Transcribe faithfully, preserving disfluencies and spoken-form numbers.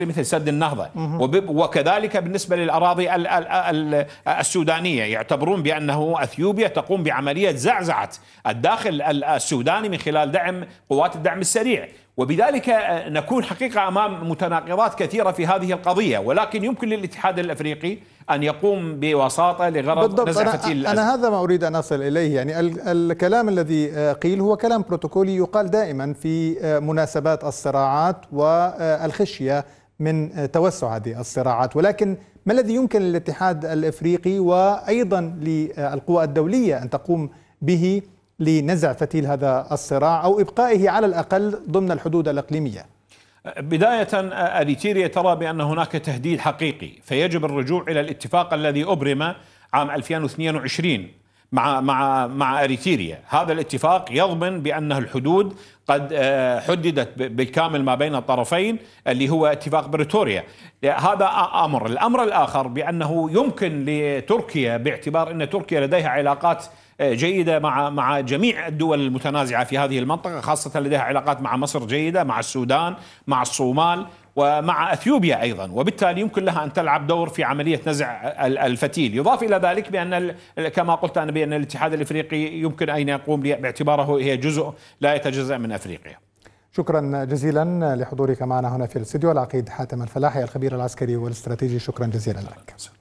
مثل سد النهضة، وكذلك بالنسبة للأراضي السودانية يعتبرون بأنه أثيوبيا تقوم بعملية زعزعة الداخل السوداني من خلال دعم قوات الدعم السريع، وبذلك نكون حقيقة أمام متناقضات كثيرة في هذه القضية. ولكن يمكن للاتحاد الأفريقي أن يقوم بوساطة لغرض نزع فتيل الأزمة. أنا هذا ما أريد أن أصل إليه، يعني الكلام الذي قيل هو كلام بروتوكولي يقال دائما في مناسبات الصراعات والخشية من توسع هذه الصراعات، ولكن ما الذي يمكن للاتحاد الأفريقي وأيضا للقوى الدولية أن تقوم به لنزع فتيل هذا الصراع أو إبقائه على الأقل ضمن الحدود الإقليمية؟ بداية أريتريا ترى بأن هناك تهديد حقيقي، فيجب الرجوع إلى الاتفاق الذي أبرم عام ألفين واثنين وعشرين مع مع مع أريتريا. هذا الاتفاق يضمن بأن الحدود قد حددت بالكامل ما بين الطرفين، اللي هو اتفاق بريتوريا. هذا أمر. الأمر الآخر بأنه يمكن لتركيا، باعتبار أن تركيا لديها علاقات جيدة مع مع جميع الدول المتنازعة في هذه المنطقة، خاصة لديها علاقات مع مصر جيدة، مع السودان، مع الصومال، ومع أثيوبيا أيضا، وبالتالي يمكن لها أن تلعب دور في عملية نزع الفتيل. يضاف إلى ذلك بأن كما قلت أنا بأن الاتحاد الأفريقي يمكن أن يقوم باعتباره هي جزء لا يتجزأ من أفريقيا. شكرا جزيلا لحضورك معنا هنا في الاستوديو العقيد حاتم الفلاحي الخبير العسكري والاستراتيجي، شكرا جزيلا لك.